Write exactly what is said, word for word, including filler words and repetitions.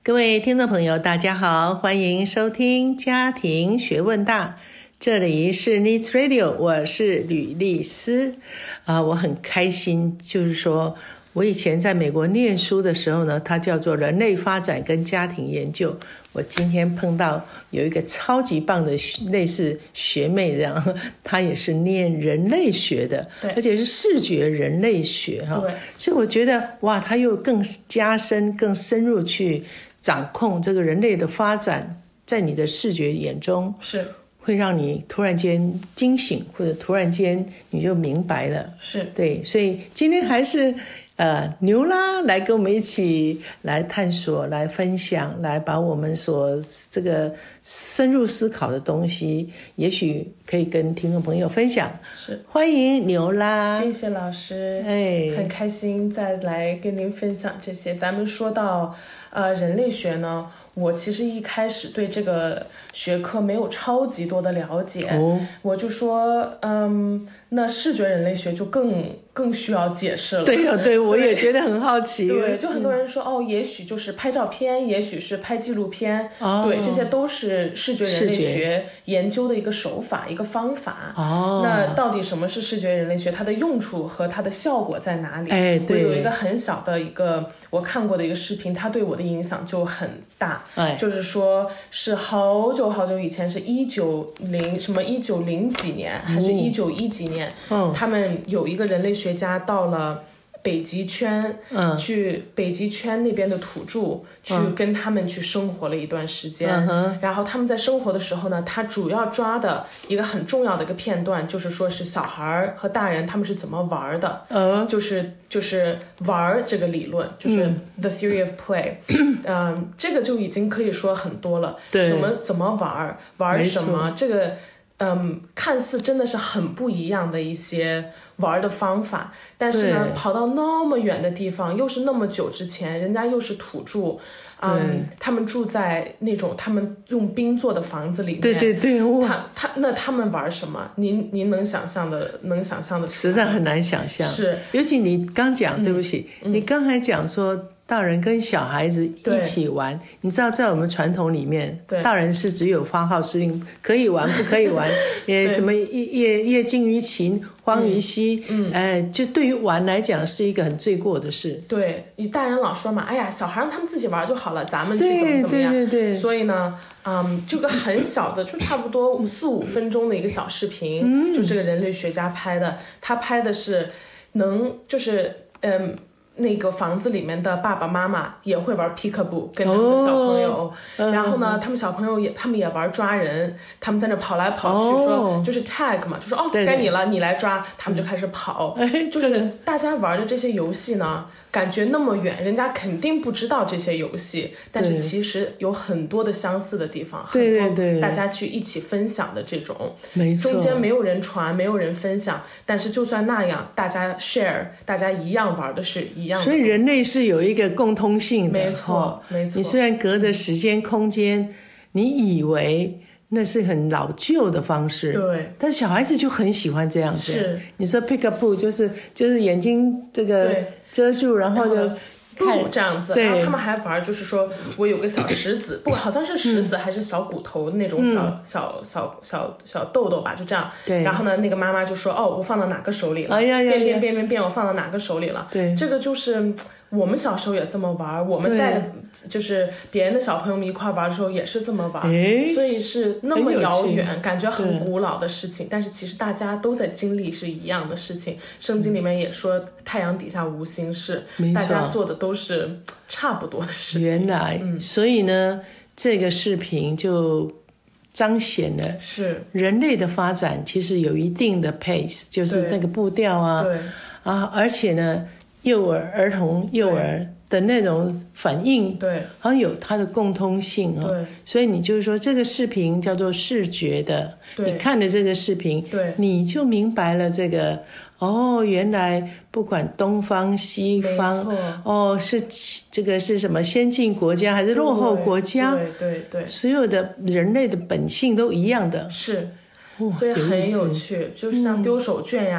各位听众朋友大家好，欢迎收听家庭学问大，这里是 Needs Radio， 我是吕丽丝啊，我很开心，就是说我以前在美国念书的时候呢，它叫做人类发展跟家庭研究。我今天碰到有一个超级棒的类似学妹这样，她也是念人类学的，而且是视觉人类学哈。所以我觉得哇，她又更加深、更深入去掌控这个人类的发展，在你的视觉眼中是会让你突然间惊醒，或者突然间你就明白了。 是对，所以今天还是。呃，牛拉来跟我们一起来探索、来分享、来把我们所这个深入思考的东西，也许可以跟听众朋友分享。 是， 欢迎牛拉， 谢谢老师， 哎， 很开心再来跟您分享这些。咱们说到呃人类学呢，我其实一开始对这个学科没有超级多的了解，哦、我就说，嗯，那视觉人类学就更更需要解释了。 对呀、哦，对，我也觉得很好奇。 对，就很多人说，哦，也许就是拍照片，也许是拍纪录片，哦、对，这些都是视觉人类学研究的一个手法、一个方法。哦，那到底什么是视觉人类学？它的用处和它的效果在哪里？ 哎，对， 我有一个很小的一个我看过的一个视频，它对我的影响就很大。哎，就是说是好久好久以前，是一九零什么一九零几年，还是一九一几年？嗯，他们有一个人类学家到了北极圈，嗯，去北极圈那边的土著，去跟他们去生活了一段时间。嗯、然后他们在生活的时候呢，他主要抓的一个很重要的一个片段，就是说是小孩和大人他们是怎么玩的。嗯，就是就是玩这个理论，就是 the theory of play。嗯，这个就已经可以说很多了。对，什么怎么玩，玩什么，这个。嗯，看似真的是很不一样的一些玩的方法，但是呢，跑到那么远的地方，又是那么久之前，人家又是土著，嗯，他们住在那种他们用冰做的房子里面， 对对对， 他他那他们玩什么？您您能想象的，能想象的， 实在很难想象。 是， 尤其你刚讲，嗯、对不起，嗯、你刚才讲说。大人跟小孩子一起玩，你知道在我们传统里面，大人是只有发号施令，可以玩不可以玩，也什么夜夜尽于勤，荒于嬉，嗯，哎，就对于玩来讲是一个很罪过的事。 对，你大人老说嘛，哎呀，小孩让他们自己玩就好了，咱们去怎么怎么样。 对对对对。 所以呢，嗯，这个很小的，就差不多四五分钟的一个小视频，嗯、就这个人类学家拍的，他拍的是能就是嗯。那个房子里面的爸爸妈妈也会玩 peekaboo， 跟他们的小朋友，哦、然后呢，他们小朋友也，他们也玩抓人，他们在那跑来跑去，说、哦、就是 tag 嘛，就说哦，该你了，你来抓，他们就开始跑，哎、就是大家玩的这些游戏呢。感觉那么远，人家肯定不知道这些游戏，但是其实有很多的相似的地方， 对对对， 大家去一起分享的这种， 没错， 中间没有人传，没有人分享，但是就算那样，大家 share， 大家一样玩的是一样的， 所以人类是有一个共通性的， 没错，没错。 你虽然隔着时间空间，你以为。那是很老旧的方式， 对， 但小孩子就很喜欢这样子。 是， 你说 peekaboo 就是就是眼睛这个遮住，然后就看这样子，然后他们还玩，就是说我有个小石子，不，好像是石子还是小骨头的那种小、嗯、小小小小豆豆吧，就这样。对。然后呢，那个妈妈就说：“哦，我放到哪个手里了？”哎呀呀，变变变变变，我放到哪个手里了？对，这个就是。我们小时候也这么玩，我们带着就是别人的小朋友们一块玩的时候也是这么玩，所以是那么遥远，感觉很古老的事情，但是其实大家都在经历是一样的事情。圣经里面也说太阳底下无心事，大家做的都是差不多的事情。 原来、嗯、所以呢这个视频就彰显了是人类的发展其实有一定的 pace， 就是那个步调啊， 对啊，而且呢幼儿儿童幼儿的那种反应， 对， 好像有它的共通性啊、哦。对，所以你就是说这个视频叫做视觉的，你看了这个视频， 对， 你就明白了这个哦，原来不管东方西方，哦，是这个是什么先进国家还是落后国家， 对对 对, 对， 所有的人类的本性都一样的， 是，所以很有趣，就像丢手绢呀。